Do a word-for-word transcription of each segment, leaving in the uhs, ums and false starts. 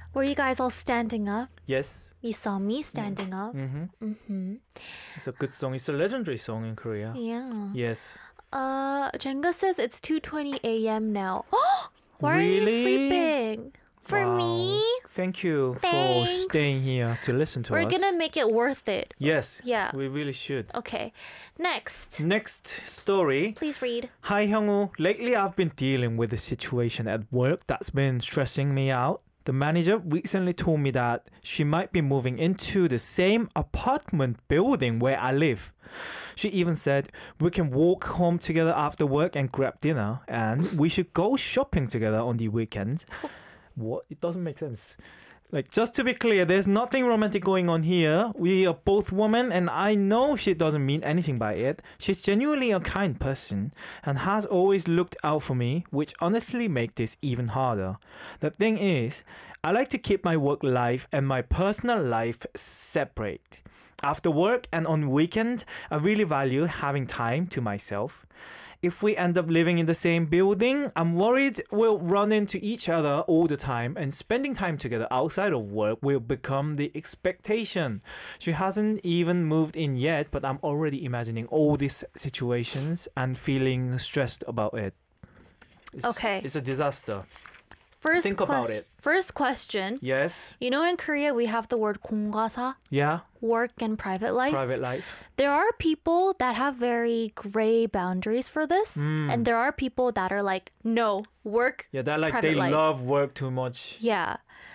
Were you guys all standing up? Yes. You saw me standing up. Mm-hmm. Mm-hmm. It's a good song. It's a legendary song in Korea. Yeah. Yes. Uh, Jenga says it's two twenty a.m. now. Why are you Really? sleeping? For Wow. me? Thank you Thanks. for staying here to listen to We're us. gonna make it worth it. Yes. Yeah. We really should. Okay. Next. Next story. Please read. Hi Hyungwoo. Lately I've been dealing with a situation at work that's been stressing me out. The manager recently told me that she might be moving into the same apartment building where I live. She even said we can walk home together after work and grab dinner, and we should go shopping together on the weekends. What? It doesn't make sense. Like, just to be clear, there's nothing romantic going on here. We are both women, and I know she doesn't mean anything by it. She's genuinely a kind person and has always looked out for me, which honestly makes this even harder. The thing is, I like to keep my work life and my personal life separate. After work and on weekends, I really value having time to myself. If we end up living in the same building, I'm worried we'll run into each other all the time, and spending time together outside of work will become the expectation. She hasn't even moved in yet, but I'm already imagining all these situations and feeling stressed about it. It's, Okay. It's a disaster. First Think about ques- it. First question. Yes. You know, in Korea, we have the word 공과사, Yeah. work and private life. Private life. There are people that have very gray boundaries for this, Mm. and there are people that are like, no, work. Yeah, that like Private they life. love work too much. Yeah.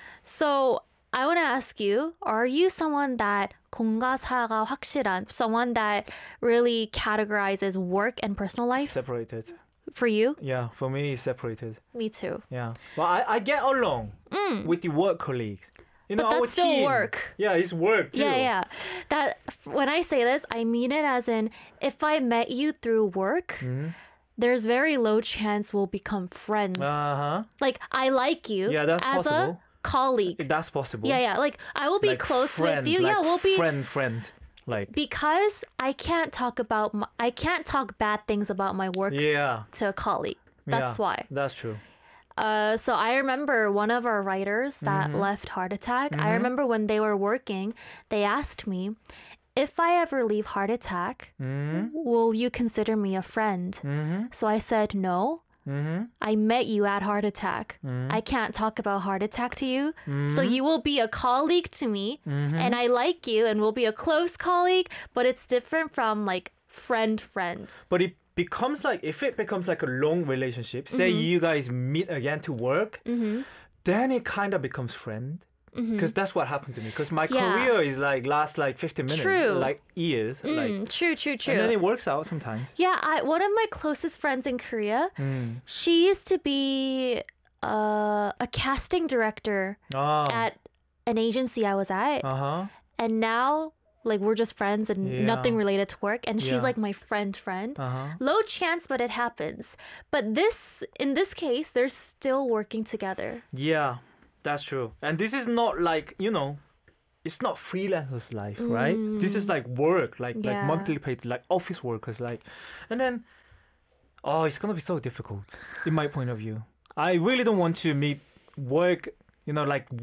So I want to ask you, are you someone that 공과사가 확실한, someone that really categorizes work and personal life Separated. for you? Yeah, for me, it's separated. Me too. Yeah. Well, I, I get along with the work colleagues. You know, But our that's still team. work. Yeah, it's work too. Yeah, yeah. That when I say this, I mean it as in if I met you through work, Mm-hmm. there's very low chance we'll become friends. Uh-huh. Like I like you Yeah, that's as possible. a colleague. That's possible. Yeah, yeah. Like I will be Like close friend, with you. Like yeah, we'll be friend, friend. Like, because I can't talk about my, I can't talk bad things about my work yeah. to a colleague. That's yeah, why. That's true. Uh, so I remember one of our writers that Mm-hmm. left Heart Attack. I remember when they were working, they asked me, if I ever leave Heart Attack, Mm-hmm. will you consider me a friend? Mm-hmm. So I said, no. Mm-hmm. I met you at Heart Attack. I can't talk about Heart Attack to you. So you will be a colleague to me. And I like you and we'll be a close colleague. But it's different from like friend, friend. But it becomes like, if it becomes like a long relationship, say Mm-hmm. you guys meet again to work, then it kind of becomes friend. Because that's what happened to me. Because my Mm-hmm. Yeah. career is like, lasts like fifteen minutes. True. Like years. Like, Mm, true, true, true. and then it works out sometimes. Yeah, I, one of my closest friends in Korea, Mm. she used to be uh, a casting director Oh. at an agency I was at. Uh-huh. And now, like, we're just friends and Yeah. nothing related to work. And she's Yeah. like my friend friend. Uh-huh. Low chance, but it happens. But this, in this case, they're still working together. Yeah, that's true. And this is not like, you know, it's not freelancers' life, right? This is like work, like like Yeah. monthly paid, like office workers, like, and then, oh, it's gonna be so difficult in my point of view. I really don't want to meet work, you know, like